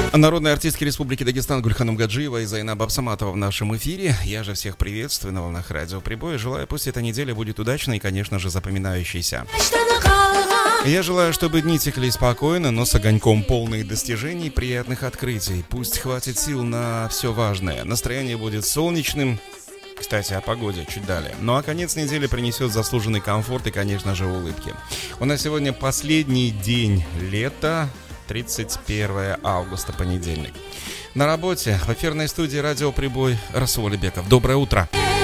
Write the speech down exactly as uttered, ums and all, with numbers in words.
Народные артистки Республики Дагестан Гульханум Гаджиева и Зайнаб Абсаматова в нашем эфире. Я же всех приветствую на волнах радио Прибой. Желаю, пусть эта неделя будет удачной и, конечно же, запоминающейся. Я желаю, чтобы дни текли спокойно, но с огоньком, полные достижений, приятных открытий. Пусть хватит сил на все важное. Настроение будет солнечным. Кстати, о погоде чуть далее. Ну а конец недели принесет заслуженный комфорт и, конечно же, улыбки. У нас сегодня последний день лета. тридцать первое августа, понедельник. На работе в эфирной студии радио Прибой Расул Алибеков. Доброе утро.